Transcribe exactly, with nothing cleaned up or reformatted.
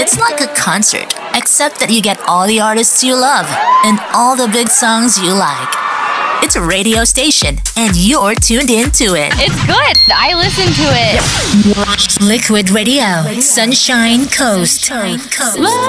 It's like a concert, except that you get all the artists you love and all the big songs you like. It's a radio station, and you're tuned into it. It's good. I listen to it. Liquid Radio, Sunshine Coast. Sunshine Coast.